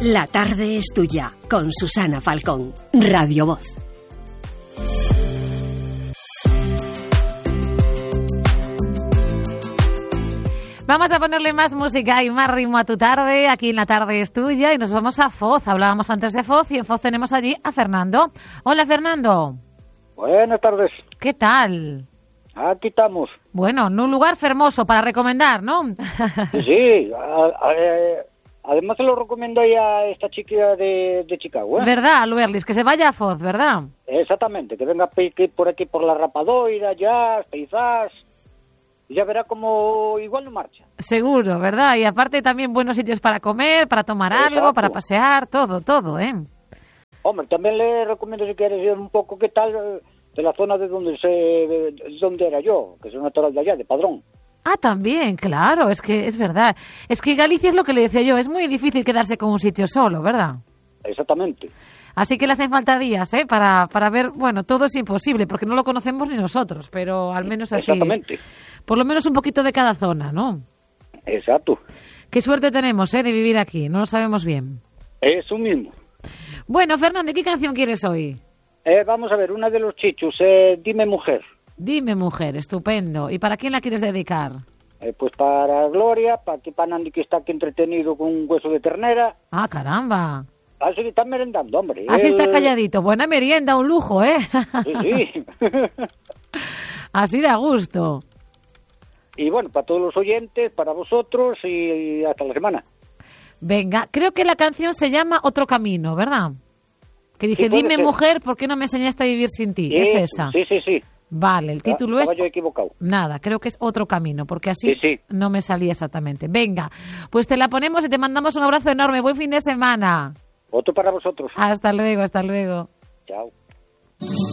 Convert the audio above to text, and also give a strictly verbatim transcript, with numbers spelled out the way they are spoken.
La tarde es tuya, con Susana Falcón, Radio Voz. Vamos a ponerle más música y más ritmo a tu tarde. Aquí en La tarde es tuya y nos vamos a Foz. Hablábamos antes de Foz y en Foz tenemos allí a Fernando. Hola, Fernando. Buenas tardes. ¿Qué tal? Aquí estamos. Bueno, en un lugar hermoso para recomendar, ¿no? Sí, a, a, además se lo recomiendo ya a esta chica de, de Chicago, ¿eh? ¿Verdad, Luerlis? Que se vaya a Foz, ¿verdad? Exactamente, que venga por aquí por la Rapadoira, ya, quizás, y ya verá como igual no marcha. Seguro, ¿verdad? Y aparte también buenos sitios para comer, para tomar Exacto. algo, para pasear, todo, todo, ¿eh? Hombre, también le recomiendo si quieres ir un poco qué tal de la zona de donde se de donde era yo, que es una natural de allá, de Padrón. Ah, también, claro, es que es verdad. Es que Galicia es lo que le decía yo, es muy difícil quedarse con un sitio solo, ¿verdad? Exactamente. Así que le hacen falta días, ¿eh? Para, para ver, bueno, todo es imposible, porque no lo conocemos ni nosotros, pero al menos así. Exactamente. Por lo menos un poquito de cada zona, ¿no? Exacto. Qué suerte tenemos, ¿eh? De vivir aquí, no lo sabemos bien. Eso mismo. Bueno, Fernando, ¿qué canción quieres hoy? Eh, vamos a ver, una de los Chichus, eh, Dime Mujer. Dime Mujer, estupendo. ¿Y para quién la quieres dedicar? Eh, pues para Gloria, para que para Nandi, que está aquí entretenido con un hueso de ternera. Ah, caramba. Así que está merendando, hombre. Así Él... está calladito. Buena merienda, un lujo, ¿eh? Sí, sí. Así da gusto. Y bueno, para todos los oyentes, para vosotros y hasta la semana. Venga, creo que la canción se llama Otro Camino, ¿verdad? Que dice, sí, dime ser. Mujer, ¿por qué no me enseñaste a vivir sin ti? Sí, es esa. Sí, sí, sí. Vale, el título Estaba es... yo equivocado. Nada, creo que es Otro Camino, porque así sí, sí. no me salía exactamente. Venga, pues te la ponemos y te mandamos un abrazo enorme. Buen fin de semana. Otro para vosotros. Hasta luego, hasta luego. Chao.